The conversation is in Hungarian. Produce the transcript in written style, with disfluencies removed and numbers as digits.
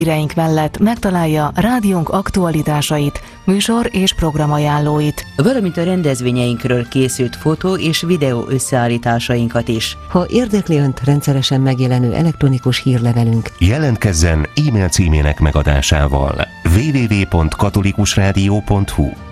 Híreink mellett megtalálja rádiónk aktualitásait, műsor és programajánlóit, valamint a rendezvényeinkről készült fotó és videó összeállításainkat is. Ha érdekli Önt rendszeresen megjelenő elektronikus hírlevelünk, jelentkezzen e-mail címének megadásával www.katolikusradio.hu